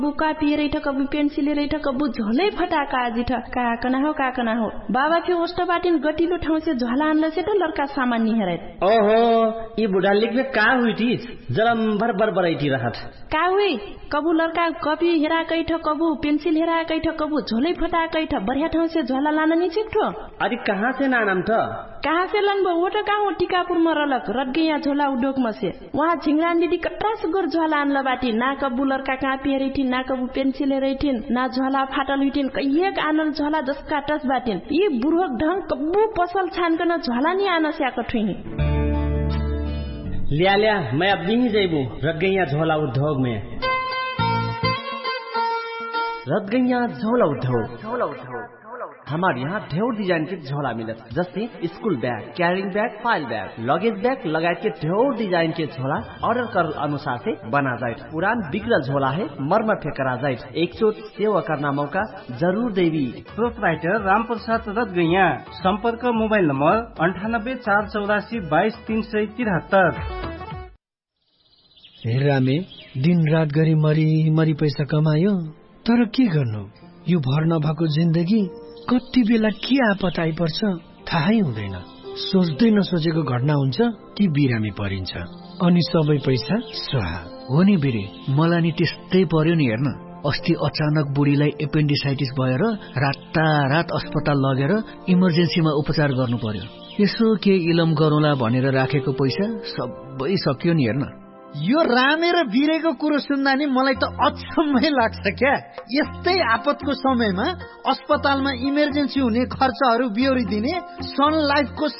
बुका पिए ठ कबु पेन्सिल रे ठ कबु झोलै फटाका आजि ठ काकना हो बाबा फि होस्ट बाटिन गटिलो ठाउँ से झोला आनले से त लड़का सामान नि हेरै ओहो ई बुढा लेख्ने का हुइटी जलम भर बरबरैटी रहत का हुई कबु लड़का कपी हेरा कै ठ कबु पेन्सिल हेरा कै ठ कबु झोलै फटाकै ठ बढ़िया ठाउँ से झोला लान नि छिक्ठो अरे कहाँ से नानम त कहाँ से लनबो वो त कहाँ टिकापुर में रलक रटगैया झोला उद्योग में से वहाँ झिंगरान दीदी कट्रा सुगर झोला आनला बाटी ना कबु लड़का कहाँ पिए ना कबु पेन्सिल रैठिन ना झोला फाटल हुइटिन कहिएक आनल झोला जसका टस बाटिन यी बुढोक ढंग कबु पसल छानकन झोला नि आन स्याक ठुइनी लिया मैं अब नहीं जाइबू रटगैया झोला उद्योग में रटगैया झोला उद्योग हमारे यहाँ ढेर डिजाइन के झोला मिलत जैसे school bag carrying bag file bag luggage bag लगायत के ढेर डिजाइन के झोला ऑर्डर कर अनुसार से बना जाए पुरान बिगड़ल झोला है मरम्मत करा जाए एक चोट सेवा करना मौका जरूर देवी प्रोपराइटर रामप्रसाद रटगैया संपर्क मोबाइल नंबर 9848822373 हेरामे दिन रात गरी मरी पैसा कमायो तर के गर्नु यो भर नभएको जिन्दगी कति बेला के आपत आइपर्छ थाहै हुँदैन सोच्दै नसोचेको घटना हुन्छ कि बिरामी परिन्छ अनि सबै पैसा स्वाहा हो नि बिरे मलाई नि त्यस्तै पर्यो नि हेर्न अस्ति अचानक बुढीलाई एपेन्डिसाइटिस भएर रातारात अस्पताल लगेर इमर्जेन्सीमा उपचार गर्नु पर्यो यसो के इलम गरौँला भनेर राखेको पैसा सबै सक्यो नि हेर्न यो रामे र बिरेको कुरो सुन्दा नि मलाई त अचम्मै लाग्छ क्या यस्तै आपतको समयमा अस्पतालमा इमर्जेन्सी हुने खर्चहरू बिहोरिदिने सन लाइफको